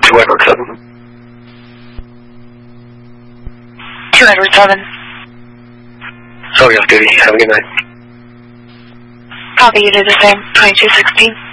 2 Edward 7. 2 Edward 7. Sorry, off duty. Have a good night. Copy, you do the same. 2216.